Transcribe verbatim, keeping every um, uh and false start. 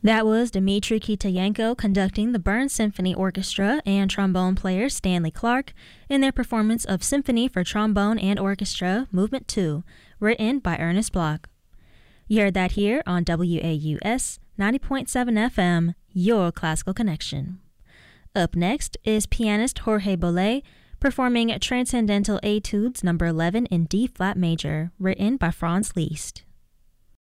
That was Dmitry Kitayenko conducting the Bern Symphony Orchestra and trombone player Stanley Clark in their performance of Symphony for Trombone and Orchestra, Movement two, written by Ernest Bloch. You heard that here on W A U S ninety point seven F M, your classical connection. Up next is pianist Jorge Bolet performing Transcendental Etudes number eleven in D-flat major, written by Franz Liszt.